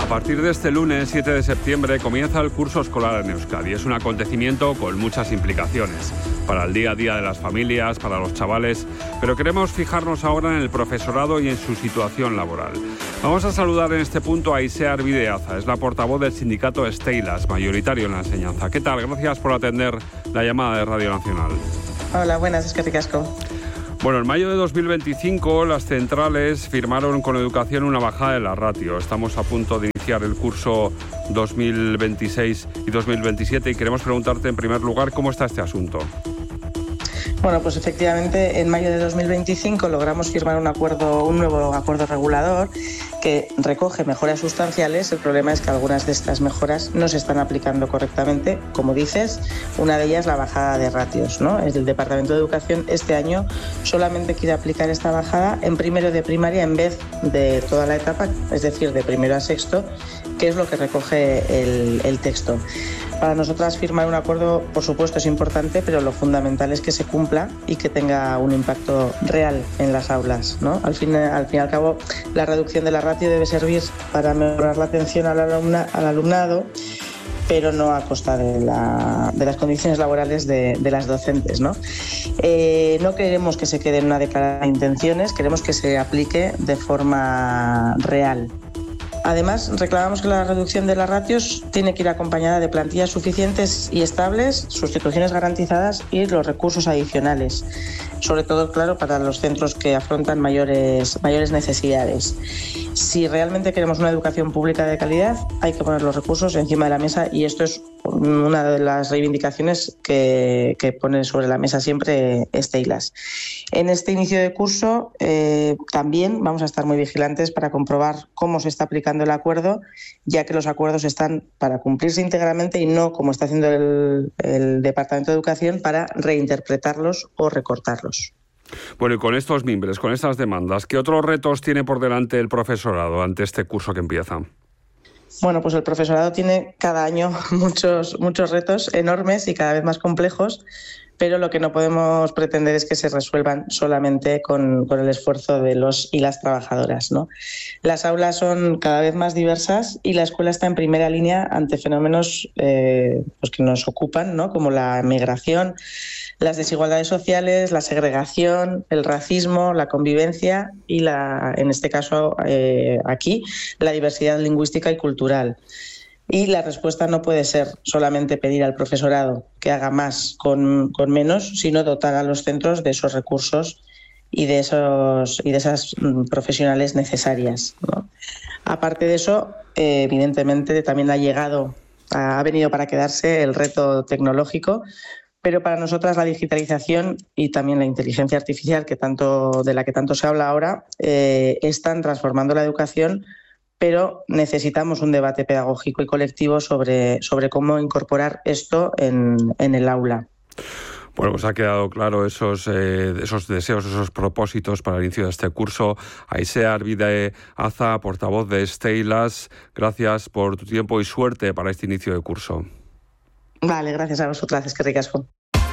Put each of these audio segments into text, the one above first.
A partir de este lunes 7 de septiembre comienza el curso escolar en Euskadi. Es un acontecimiento con muchas implicaciones para el día a día de las familias, para los chavales, pero queremos fijarnos ahora en el profesorado y en su situación laboral. Vamos a saludar en este punto a Aisea Arbideaza, es la portavoz del sindicato Steilas, mayoritario en la enseñanza. ¿Qué tal? Gracias por atender la llamada de Radio Nacional. Hola, buenas, es que ricasco. Bueno, en mayo de 2025 las centrales firmaron con Educación una bajada de la ratio. Estamos a punto de iniciar el curso 2026 y 2027 y queremos preguntarte en primer lugar cómo está este asunto. Bueno, pues efectivamente en mayo de 2025 logramos firmar un nuevo acuerdo regulador que recoge mejoras sustanciales. El problema es que algunas de estas mejoras no se están aplicando correctamente. Como dices, una de ellas la bajada de ratios, ¿no? El Departamento de Educación este año solamente quiere aplicar esta bajada en primero de primaria en vez de toda la etapa, es decir, de primero a sexto, que es lo que recoge el texto. Para nosotras firmar un acuerdo, por supuesto, es importante, pero lo fundamental es que se cumpla y que tenga un impacto real en las aulas, ¿no? Al fin y al cabo, la reducción de la ratio debe servir para mejorar la atención al alumnado, pero no a costa de las condiciones laborales de las docentes, ¿no? No queremos que se quede en una declaración de intenciones, queremos que se aplique de forma real. Además, reclamamos que la reducción de las ratios tiene que ir acompañada de plantillas suficientes y estables, sustituciones garantizadas y los recursos adicionales, sobre todo, claro, para los centros que afrontan mayores necesidades. Si realmente queremos una educación pública de calidad, hay que poner los recursos encima de la mesa y esto es una de las reivindicaciones que pone sobre la mesa siempre Steilas. En este inicio de curso también vamos a estar muy vigilantes para comprobar cómo se está aplicando el acuerdo, ya que los acuerdos están para cumplirse íntegramente y no, como está haciendo el Departamento de Educación, para reinterpretarlos o recortarlos. Bueno, y con estos mimbres, con estas demandas, ¿qué otros retos tiene por delante el profesorado ante este curso que empieza? Bueno, pues el profesorado tiene cada año muchos retos enormes y cada vez más complejos, pero lo que no podemos pretender es que se resuelvan solamente con el esfuerzo de los y las trabajadoras, ¿no? Las aulas son cada vez más diversas y la escuela está en primera línea ante fenómenos pues que nos ocupan, ¿no? Como la migración, las desigualdades sociales, la segregación, el racismo, la convivencia y en este caso aquí, la diversidad lingüística y cultural. Y la respuesta no puede ser solamente pedir al profesorado que haga más con menos, sino dotar a los centros de esos recursos y de esas profesionales necesarias, ¿no? Aparte de eso, evidentemente también ha venido para quedarse el reto tecnológico, pero para nosotras la digitalización y también la inteligencia artificial, de la que tanto se habla ahora, están transformando la educación, pero necesitamos un debate pedagógico y colectivo sobre cómo incorporar esto en el aula. Bueno, pues ha quedado claro esos deseos, esos propósitos para el inicio de este curso. Aisea Arbideaza, portavoz de Steilas, gracias por tu tiempo y suerte para este inicio de curso. Vale, gracias a vosotras, es que ricasco.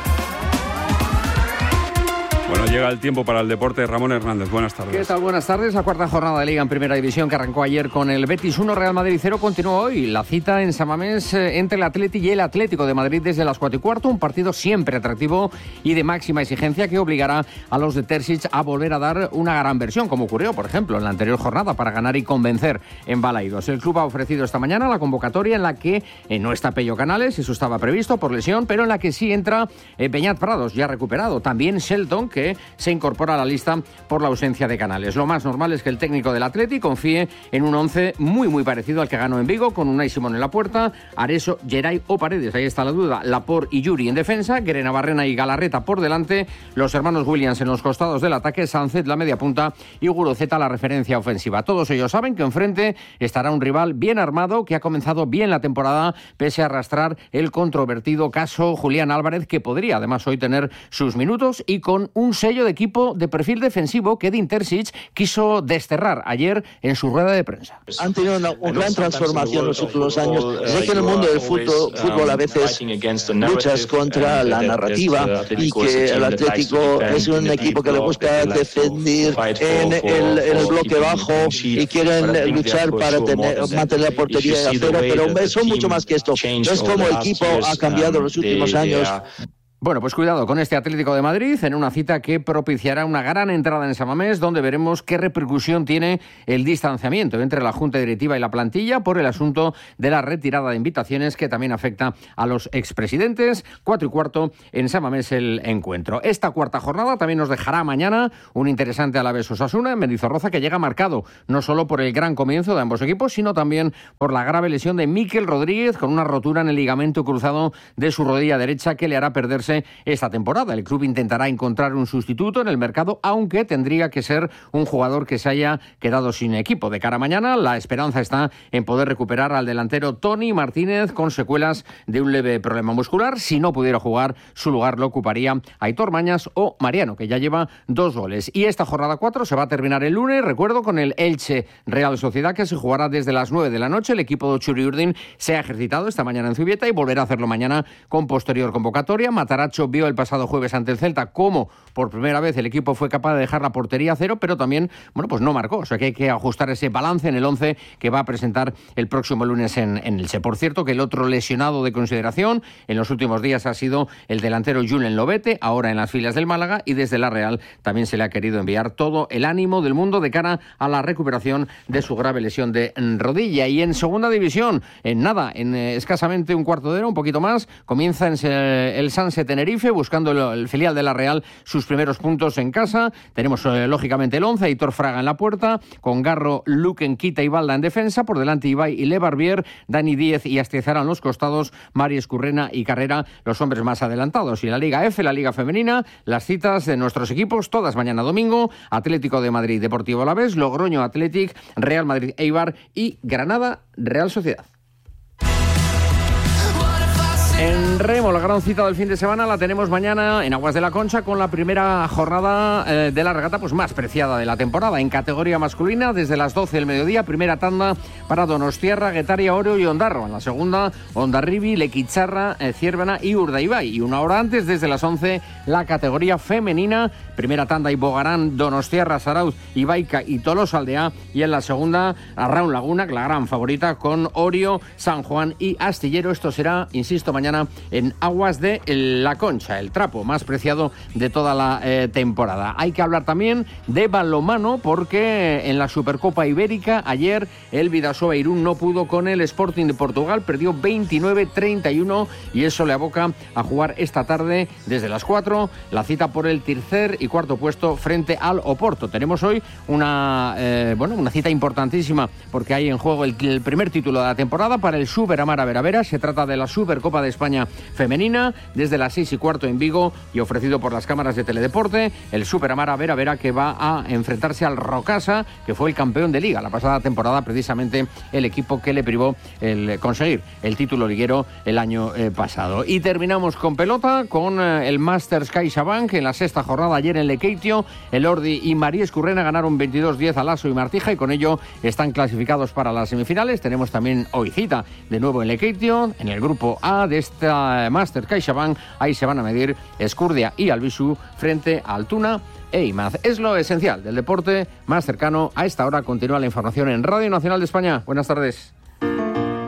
Bueno, llega el tiempo para el deporte. Ramón Hernández, buenas tardes. ¿Qué tal? Buenas tardes. La cuarta jornada de Liga en Primera División que arrancó ayer con el Betis 1, Real Madrid 0, continúa hoy. La cita en San Mamés entre el Atleti y el Atlético de Madrid desde las 4:15. Un partido siempre atractivo y de máxima exigencia que obligará a los de Terzic a volver a dar una gran versión, como ocurrió, por ejemplo, en la anterior jornada, para ganar y convencer en Balaidos. El club ha ofrecido esta mañana la convocatoria en la que no está Pello Canales, eso estaba previsto por lesión, pero en la que sí entra Beñat Prados, ya recuperado. También Shelton, que se incorpora a la lista por la ausencia de Canales. Lo más normal es que el técnico del Atleti confíe en un 11 muy parecido al que ganó en Vigo, con Unai Simón en la puerta, Areso, Geray o Paredes, ahí está la duda, Laporte y Yuri en defensa, Grena Barrena y Galarreta por delante, los hermanos Williams en los costados del ataque, Sánchez la media punta y Guruceta la referencia ofensiva. Todos ellos saben que enfrente estará un rival bien armado, que ha comenzado bien la temporada, pese a arrastrar el controvertido caso Julián Álvarez, que podría además hoy tener sus minutos y con un un sello de equipo de perfil defensivo que Edin Terzic quiso desterrar ayer en su rueda de prensa. Han tenido una gran transformación en los últimos años. Sé que en el mundo del fútbol a veces luchas contra la narrativa y que el Atlético es un equipo que le gusta defender en el bloque bajo y quieren luchar para mantener la portería a cero, pero son mucho más que esto. Es como el equipo ha cambiado en los últimos años. Bueno, pues cuidado con este Atlético de Madrid en una cita que propiciará una gran entrada en San Mamés, donde veremos qué repercusión tiene el distanciamiento entre la Junta Directiva y la plantilla por el asunto de la retirada de invitaciones que también afecta a los expresidentes. 4:15 en San Mamés el encuentro. Esta cuarta jornada también nos dejará mañana un interesante Alavés-Osasuna en Mendizorroza, que llega marcado no solo por el gran comienzo de ambos equipos, sino también por la grave lesión de Mikel Rodríguez con una rotura en el ligamento cruzado de su rodilla derecha que le hará perderse esta temporada. El club intentará encontrar un sustituto en el mercado, aunque tendría que ser un jugador que se haya quedado sin equipo. De cara a mañana, la esperanza está en poder recuperar al delantero Tony Martínez con secuelas de un leve problema muscular. Si no pudiera jugar, su lugar lo ocuparía Aitor Mañas o Mariano, que ya lleva 2 goles. Y esta jornada 4 se va a terminar el lunes, recuerdo, con el Elche Real Sociedad, que se jugará desde las 9 de la noche. El equipo de Txuri Urdin se ha ejercitado esta mañana en Zubieta y volverá a hacerlo mañana con posterior convocatoria. Matarazzo vio el pasado jueves ante el Celta cómo por primera vez el equipo fue capaz de dejar la portería a cero, pero también, pues no marcó. O sea que hay que ajustar ese balance en el 11 que va a presentar el próximo lunes en Elche. Por cierto, que el otro lesionado de consideración en los últimos días ha sido el delantero Julen Lobete, ahora en las filas del Málaga, y desde la Real también se le ha querido enviar todo el ánimo del mundo de cara a la recuperación de su grave lesión de rodilla. Y en segunda división, en escasamente un cuarto de hora, un poquito más, comienza el Sanse Tenerife, buscando el filial de la Real sus primeros puntos en casa. Tenemos lógicamente el 11, Aitor Fraga en la puerta, con Garro, Luquen, Quita y Balda en defensa, por delante Ibai y Lebarbier, Dani Díez y Astezara en los costados, Mari Escurrena y Carrera los hombres más adelantados. Y la Liga F, la Liga Femenina, las citas de nuestros equipos todas mañana domingo: Atlético de Madrid, Deportivo Alavés, Logroño Athletic, Real Madrid Eibar y Granada Real Sociedad. En remo, la gran cita del fin de semana la tenemos mañana en Aguas de la Concha con la primera jornada de la regata más preciada de la temporada. En categoría masculina, desde las 12 del mediodía, primera tanda para Donostiarra, Getaria, Oreo y Ondarro. En la segunda, Hondarribi, Lequicharra, Ciervena y Urdaibai. Y una hora antes, desde las 11, la categoría femenina, primera tanda y Bogarán, Donostiarra, Zarauz, Ibaica y Tolosa Aldea. Y en la segunda, Arraun Laguna, la gran favorita, con Orio, San Juan y Astillero. Esto será, insisto, mañana en Aguas de la Concha, el trapo más preciado de toda la temporada. Hay que hablar también de balonmano, porque en la Supercopa Ibérica ayer el Bidasoa Irún no pudo con el Sporting de Portugal, perdió 29-31 y eso le aboca a jugar esta tarde desde las 4 la cita por el tercer y cuarto puesto frente al Oporto. Tenemos hoy una cita importantísima, porque hay en juego el primer título de la temporada para el Super Amara Veravera. Se trata de la Supercopa de España femenina, desde las 6:15 en Vigo y ofrecido por las cámaras de Teledeporte. El Super Amara Veravera, que va a enfrentarse al Rocasa, que fue el campeón de Liga la pasada temporada, precisamente el equipo que le privó el conseguir el título liguero el año pasado. Y terminamos con pelota, con el Masters CaixaBank en la sexta jornada ayer en Lekeitio. El Ordi y María Escurrena ganaron 22-10 a Lasso y Martija y con ello están clasificados para las semifinales. Tenemos también hoy cita de nuevo en Lekeitio, en el grupo A de esta Master CaixaBank. Ahí se van a medir Escurdia y Albisu frente a Altuna e Imaz. Es lo esencial del deporte más cercano. A esta hora continúa la información en Radio Nacional de España. Buenas tardes.